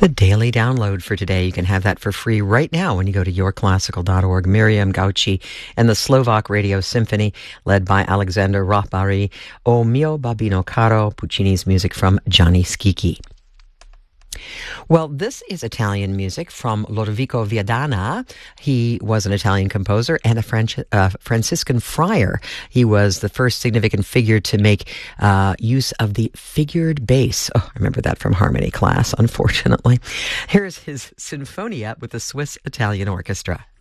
the daily download for today. You can have that for free right now when you go to yourclassical.org. Miriam Gauci and the Slovak Radio Symphony, led by Alexander Rothbary. O mio babino caro, Puccini's music from Gianni Schicchi. Well, this is Italian music from Lodovico Viadana. He was an Italian composer and a Franciscan friar. He was the first significant figure to make use of the figured bass. Oh, I remember that from harmony class, unfortunately. Here's his Sinfonia with the Swiss Italian Orchestra.